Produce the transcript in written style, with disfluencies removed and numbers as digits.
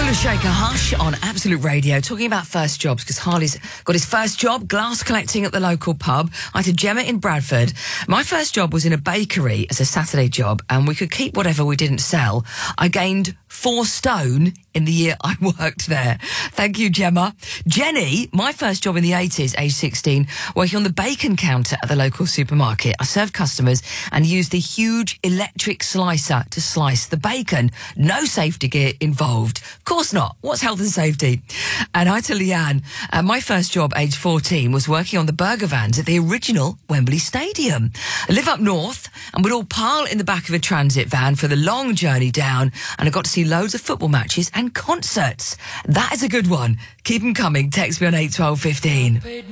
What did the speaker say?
Kula Shaker Hush on Absolute Radio, talking about first jobs, because Harley's got his first job, glass collecting at the local pub. I had Gemma in Bradford. My first job was in a bakery as a Saturday job, and we could keep whatever we didn't sell. I gained 4 stone in the year I worked there. Thank you, Gemma. Jenny, my first job in the 80s, age 16, working on the bacon counter at the local supermarket. I served customers and used the huge electric slicer to slice the bacon. No safety gear involved. Of course not. What's health and safety? And I tell Leanne, my first job, age 14, was working on the burger vans at the original Wembley Stadium. I live up north, and we'd all pile in the back of a transit van for the long journey down, and I got to see loads of football matches and concerts. That is a good one. Keep them coming. Text me on 81215.